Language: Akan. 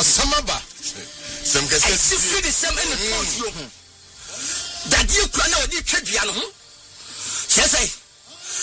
Asamaba. Some can say the same in the that you can know the